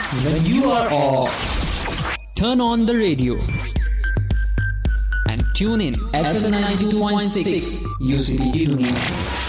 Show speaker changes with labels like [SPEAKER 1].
[SPEAKER 1] when you are off. Turn on the radio and tune in FM 92.6 UCB Tuning.